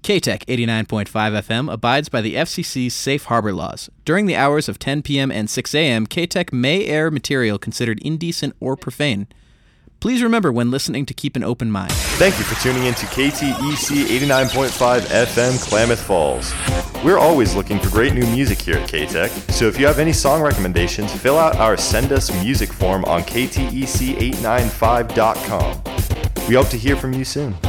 KTEC 89.5 FM abides by the FCC's safe harbor laws. During the hours of 10 p.m. and 6 a.m., KTEC may air material considered indecent or profane. Please remember when listening to keep an open mind. Thank you for tuning in to KTEC 89.5 FM Klamath Falls. We're always looking for great new music here at KTEC, so if you have any song recommendations, fill out our Send Us Music form on ktec895.com. We hope to hear from you soon.